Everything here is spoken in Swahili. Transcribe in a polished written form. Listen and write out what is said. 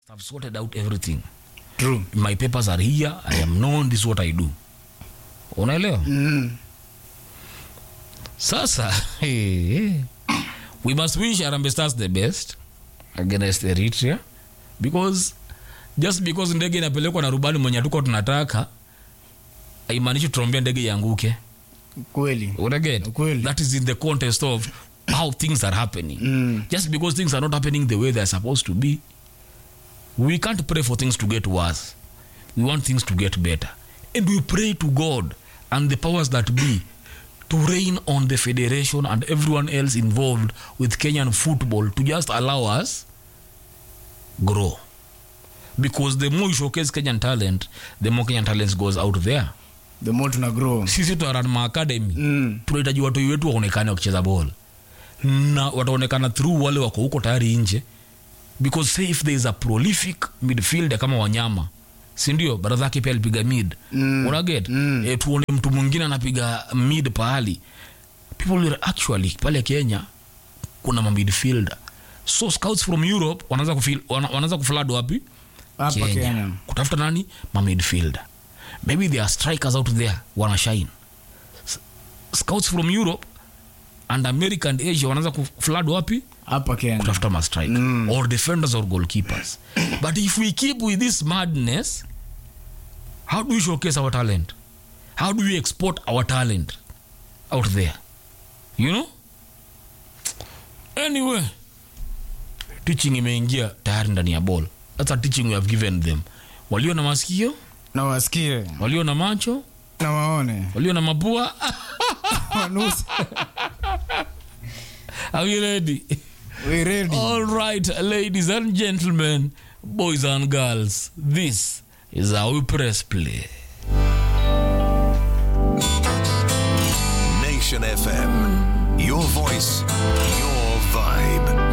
I've sorted out everything. True. My papers are here. I am known. This is what I do. Unaelewa? Sasa, we must wish Harambee Stars the best against Eritrea, because just because ndege inapelekwa na rubani mwenye tuko tunataka haimaanishi tuombea ndege ianguke. Kweli. Unaget? That is in the context of how things are happening. Just because things are not happening the way they are supposed to be, we can't pray for things to get worse. We want things to get better. And we pray to God and the powers that be to reign on the federation and everyone else involved with Kenyan football to just allow us grow. Because the more you showcase Kenyan talent, the more Kenyan talent goes out there. The more tuna grow. Sisi tu run ma academy. Tunahitaji watu wetu waonekane wakicheza ball. Na wataonekana through wale wako huko tayari nje. Because say if there is a prolific midfielder kama Wanyama, si ndio brother yake pia alipiga mid. Unaget? Tuone mtu mwingine anapiga mid pahali. People will actually pale Kenya kuna ma midfielder. So scouts from Europe wanaanza kuflood wapi? Hapa Kenya. Kutafuta nani? Ma midfielder. Maybe there are strikers out there wanna shine. Scouts from Europe and America and Asia wanaanza kuflood wapi? Hapa Kenya. Kutafuta ma strike or defenders or goalkeepers. But if we keep with this madness, how do we showcase our talent? How do we export our talent out there? You know? Anyway, teaching imeingia tayari ndani ya ball. That's a teaching we have given them. Walio na masikio na wasikie, walio na macho na waone, walio na mapua wanusi. Are you ready? We ready. All right, ladies and gentlemen, boys and girls, this is how we press play. Nation FM, your voice, your vibe.